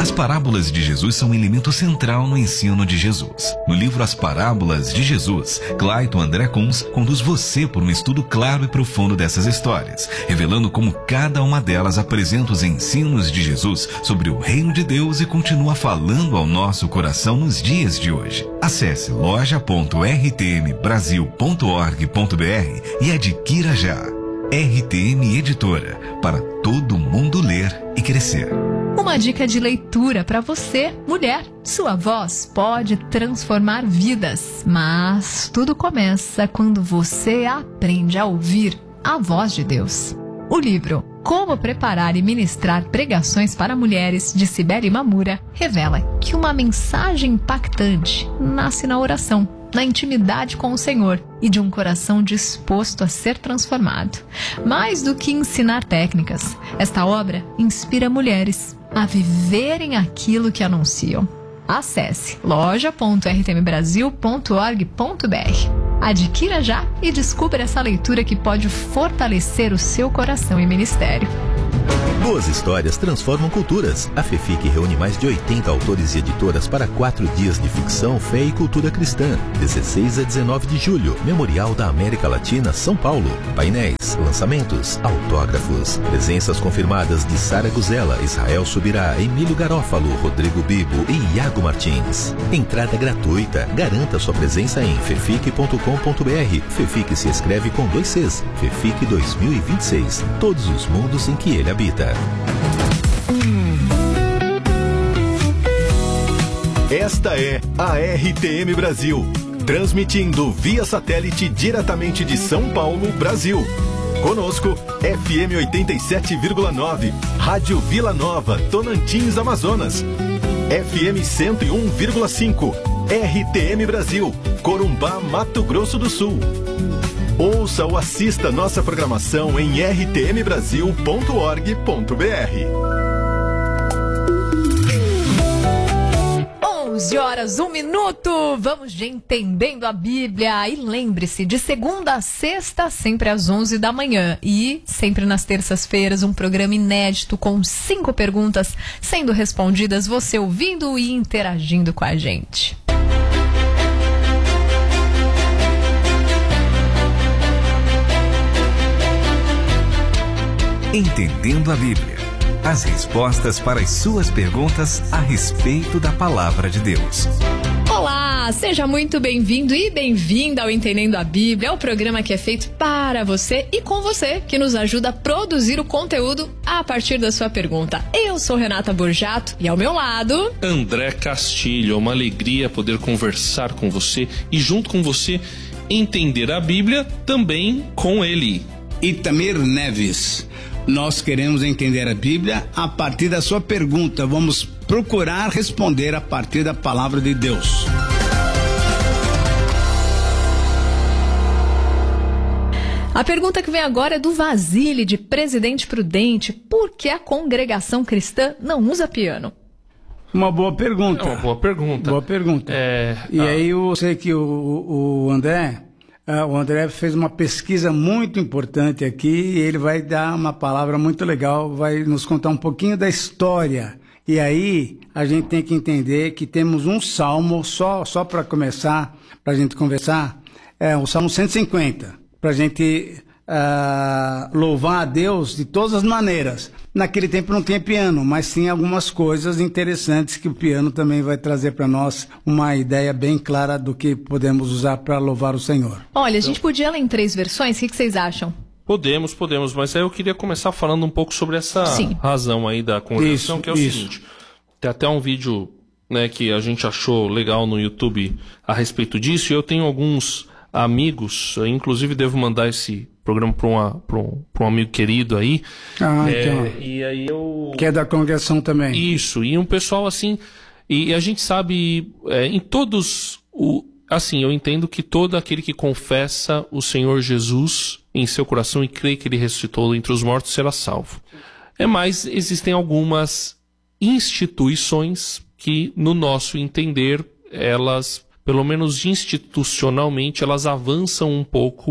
As parábolas de Jesus são um elemento central no ensino de Jesus. No livro As Parábolas de Jesus, Clayton André Kunz conduz você por um estudo claro e profundo dessas histórias, revelando como cada uma delas apresenta os ensinos de Jesus sobre o reino de Deus e continua falando ao nosso coração nos dias de hoje. Acesse loja.rtmbrasil.org.br e adquira já. RTM Editora, para todo mundo ler e crescer. Uma dica de leitura para você, mulher. Sua voz pode transformar vidas, mas tudo começa quando você aprende a ouvir a voz de Deus. O livro Como Preparar e Ministrar Pregações para Mulheres, de Cibele Mamura, revela que uma mensagem impactante nasce na oração, na intimidade com o Senhor e de um coração disposto a ser transformado. Mais do que ensinar técnicas, esta obra inspira mulheres a viverem aquilo que anunciam. Acesse loja.rtmbrasil.org.br. Adquira já e descubra essa leitura que pode fortalecer o seu coração e ministério. Boas histórias transformam culturas. A FEFIC reúne mais de 80 autores e editoras para 4 dias de ficção, fé e cultura cristã. 16 a 19 de julho, Memorial da América Latina, São Paulo. Painéis, lançamentos, autógrafos. Presenças confirmadas de Sara Guzella, Israel Subirá, Emílio Garófalo, Rodrigo Bibo e Iago Martins. Entrada gratuita. Garanta sua presença em fefic.com.br. FEFIC se escreve com 2 Cs. FEFIC 2026. Todos os mundos em que ele habita. Esta é a RTM Brasil, transmitindo via satélite diretamente de São Paulo, Brasil. Conosco, FM 87,9, Rádio Vila Nova, Tonantins, Amazonas. FM 101,5, RTM Brasil, Corumbá, Mato Grosso do Sul. Ouça ou assista nossa programação em rtmbrasil.org.br. 11h01. Vamos de Entendendo a Bíblia. E lembre-se, de segunda a sexta, sempre às 11 da manhã. E sempre nas terças-feiras, um programa inédito com 5 perguntas sendo respondidas, você ouvindo e interagindo com a gente. Entendendo a Bíblia. As respostas para as suas perguntas a respeito da Palavra de Deus. Olá, seja muito bem-vindo e bem-vinda ao Entendendo a Bíblia, o programa que é feito para você e com você, que nos ajuda a produzir o conteúdo a partir da sua pergunta. Eu sou Renata Borjato e ao meu lado... André Castilho. É uma alegria poder conversar com você e junto com você entender a Bíblia também com ele. Itamir Neves. Nós queremos entender a Bíblia a partir da sua pergunta. Vamos procurar responder a partir da palavra de Deus. A pergunta que vem agora é do Vasile, de Presidente Prudente. Por que a congregação cristã não usa piano? Uma boa pergunta. É uma boa pergunta. Boa pergunta. Aí eu sei que o André fez uma pesquisa muito importante aqui e ele vai dar uma palavra muito legal, vai nos contar um pouquinho da história. E aí a gente tem que entender que temos um salmo, só para começar, para a gente conversar, o Salmo 150, para a gente louvar a Deus de todas as maneiras. Naquele tempo não tinha piano, mas tinha algumas coisas interessantes que o piano também vai trazer para nós uma ideia bem clara do que podemos usar para louvar o Senhor. Olha, a gente podia ler em 3 versões, o que vocês acham? Podemos, mas aí eu queria começar falando um pouco sobre essa razão aí da congregação, que é o seguinte. Tem até um vídeo, né, que a gente achou legal no YouTube a respeito disso, e eu tenho alguns amigos, inclusive devo mandar esse programa para um amigo querido aí. Então. E aí eu... Que é da congregação também. Isso, e um pessoal assim... E a gente sabe, em todos... Assim, eu entendo que todo aquele que confessa o Senhor Jesus em seu coração e crê que Ele ressuscitou entre os mortos será salvo. Mas existem algumas instituições que, no nosso entender, elas, pelo menos institucionalmente, elas avançam um pouco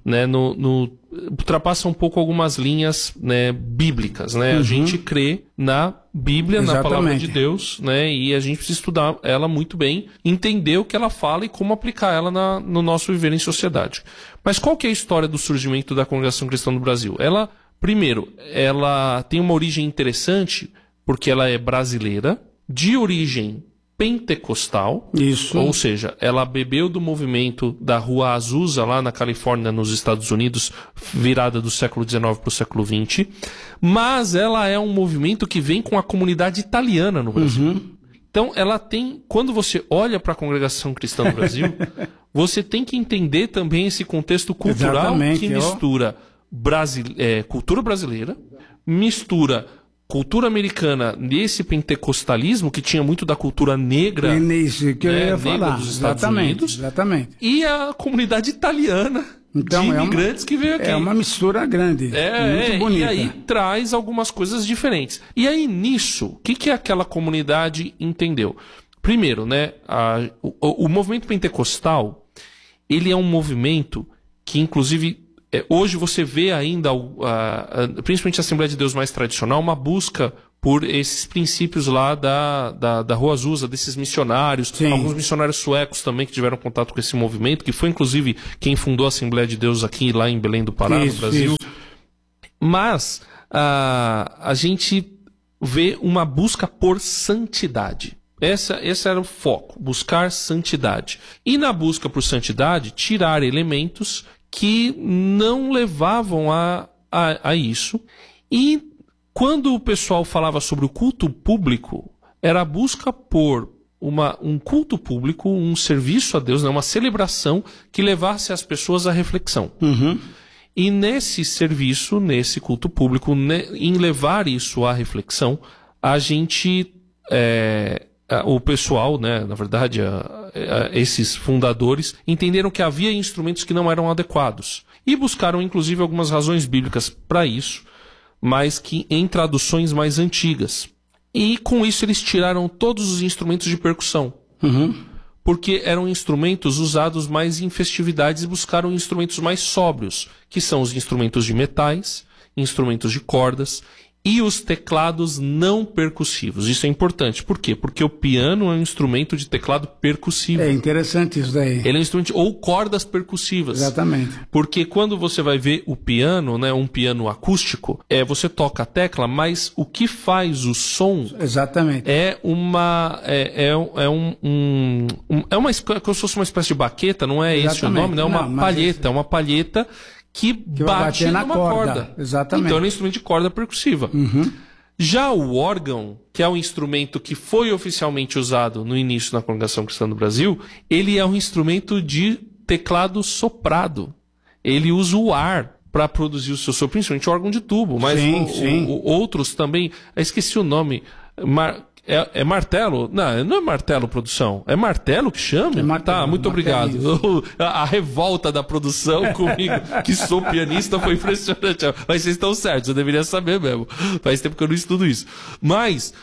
né, ultrapassa um pouco algumas linhas, né, bíblicas, né? A gente crê na Bíblia, Exatamente. na palavra de Deus, né? E a gente precisa estudar ela muito bem, entender o que ela fala e como aplicar ela no nosso viver em sociedade. Mas qual que é a história do surgimento da Congregação Cristã no Brasil? Primeiro, ela tem uma origem interessante, porque ela é brasileira, de origem pentecostal. Isso. Ou seja, ela bebeu do movimento da Rua Azusa, lá na Califórnia, nos Estados Unidos, virada do século XIX para o século XX. Mas ela é um movimento que vem com a comunidade italiana no Brasil. Então, ela tem... Quando você olha para a Congregação Cristã no Brasil, você tem que entender também esse contexto cultural. Exatamente, que mistura cultura brasileira, mistura cultura americana nesse pentecostalismo, que tinha muito da cultura negra, isso que eu ia falar. Dos Estados Unidos, exatamente. E a comunidade italiana, então, de imigrantes que veio aqui. É uma mistura grande, muito bonita. E aí traz algumas coisas diferentes. E aí nisso, o que aquela comunidade entendeu? Primeiro, né, o movimento pentecostal, ele é um movimento que, inclusive, hoje você vê ainda, principalmente a Assembleia de Deus mais tradicional, uma busca por esses princípios lá da Rua Azusa, desses missionários. Sim. Alguns missionários suecos também que tiveram contato com esse movimento, que foi inclusive quem fundou a Assembleia de Deus aqui lá em Belém do Pará, no Brasil. Isso. Mas a gente vê uma busca por santidade. Esse era o foco, buscar santidade. E na busca por santidade, tirar elementos que não levavam a isso. E quando o pessoal falava sobre o culto público, era a busca por um culto público, um serviço a Deus, né, uma celebração que levasse as pessoas à reflexão. E nesse serviço, nesse culto público, em levar isso à reflexão, a gente... o pessoal, né, na verdade, esses fundadores, entenderam que havia instrumentos que não eram adequados. E buscaram, inclusive, algumas razões bíblicas para isso, mas que em traduções mais antigas. E com isso eles tiraram todos os instrumentos de percussão. Porque eram instrumentos usados mais em festividades e buscaram instrumentos mais sóbrios, que são os instrumentos de metais, instrumentos de cordas e os teclados não percussivos. Isso é importante. Por quê? Porque o piano é um instrumento de teclado percussivo. É interessante isso daí. Ele é um instrumento, ou cordas percussivas. Exatamente. Porque quando você vai ver o piano, né, um piano acústico, você toca a tecla, mas o que faz o som... Exatamente. É uma como se fosse uma espécie de baqueta, não é esse o nome, não é uma palheta, é uma palheta que bate numa corda. Exatamente. Então é um instrumento de corda percussiva. Já o órgão, que é um instrumento que foi oficialmente usado no início na Congregação Cristã do Brasil, ele é um instrumento de teclado soprado. Ele usa o ar para produzir o seu som, principalmente o órgão de tubo, mas outros também. Eu esqueci o nome. É martelo? Não é martelo, produção. É martelo que chama? É martelo, tá, muito obrigado. A revolta da produção comigo, que sou pianista, foi impressionante. Mas vocês estão certos, eu deveria saber mesmo. Faz tempo que eu não estudo isso. Mas,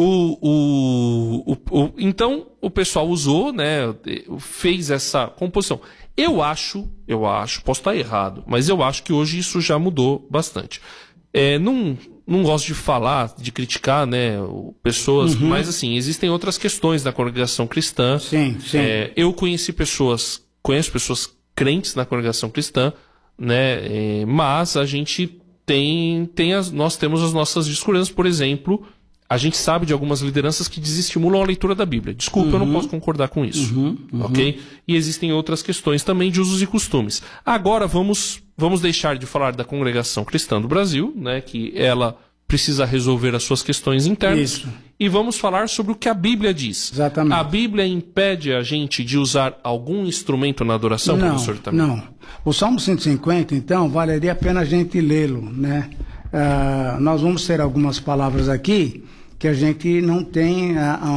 então, o pessoal usou, né, fez essa composição. Eu acho, posso estar errado, mas eu acho que hoje isso já mudou bastante. Não gosto de falar, de criticar, né, pessoas, mas assim, existem outras questões na congregação cristã. Sim. Eu conheço pessoas crentes na congregação cristã, né, mas a gente nós temos as nossas discordâncias. Por exemplo, a gente sabe de algumas lideranças que desestimulam a leitura da Bíblia. Desculpa, eu não posso concordar com isso. Ok? E existem outras questões também de usos e costumes. Agora vamos deixar de falar da Congregação Cristã do Brasil, né, que ela precisa resolver as suas questões internas. Isso. E vamos falar sobre o que a Bíblia diz. Exatamente. A Bíblia impede a gente de usar algum instrumento na adoração, professor? Também? Não. O Salmo 150, então, valeria a pena a gente lê-lo, né? Nós vamos ter algumas palavras aqui que a gente não tem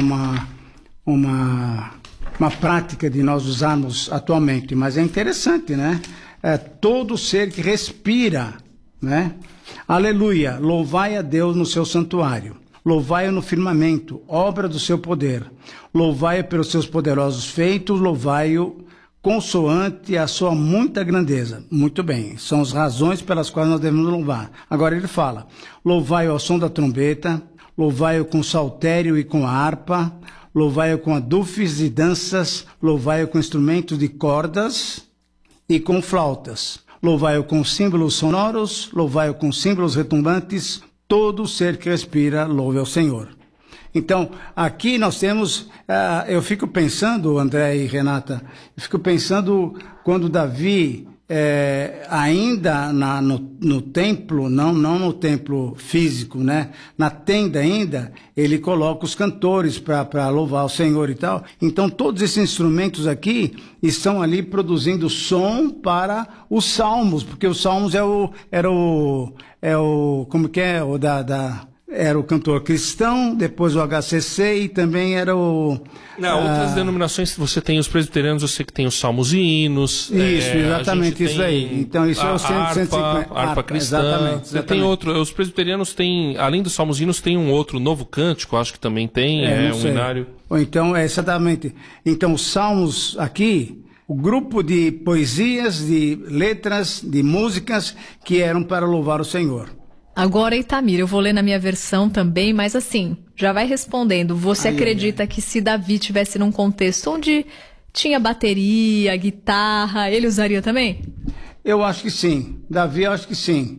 uma prática de nós usarmos atualmente, mas é interessante, né? Todo ser que respira, né? Aleluia, louvai a Deus no seu santuário, louvai-o no firmamento, obra do seu poder, louvai-o pelos seus poderosos feitos, louvai-o consoante a sua muita grandeza. Muito bem, são as razões pelas quais nós devemos louvar. Agora ele fala, louvai-o ao som da trombeta, louvai-o com saltério e com a harpa, louvai-o com adufes e danças, louvai-o com instrumentos de cordas e com flautas, louvai-o com símbolos sonoros, louvai-o com símbolos retumbantes, todo ser que respira, louve ao Senhor. Então, aqui nós temos, eu fico pensando, André e Renata, eu fico pensando quando Davi, ainda no templo, não no templo físico, né? Na tenda ainda, ele coloca os cantores para louvar o Senhor e tal. Então, todos esses instrumentos aqui estão ali produzindo som para os salmos, porque os salmos era o cantor cristão, depois o HCC e também era o... outras denominações, você tem os presbiterianos, eu sei que tem os salmos e hinos. Isso, exatamente, isso aí. Então isso é o 150. Harpa cristã. Exatamente. Tem outro, os presbiterianos têm, além dos salmos e hinos, tem um outro novo cântico, acho que também tem, um hinário. Ou então, exatamente. Então os salmos aqui, o grupo de poesias, de letras, de músicas que eram para louvar o Senhor. Agora, Itamir, eu vou ler na minha versão também, mas assim, já vai respondendo. Você acredita que se Davi tivesse num contexto onde tinha bateria, guitarra, ele usaria também? Eu acho que sim. Davi, eu acho que sim.